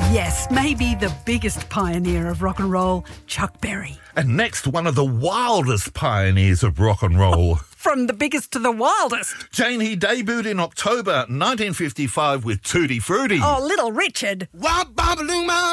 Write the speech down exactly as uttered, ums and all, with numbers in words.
Yes, maybe the biggest pioneer of rock and roll, Chuck Berry. And next, one of the wildest pioneers of rock and roll. From the biggest to the wildest. Jane, he debuted in October nineteen fifty-five with Tutti Frutti. Oh, Little Richard.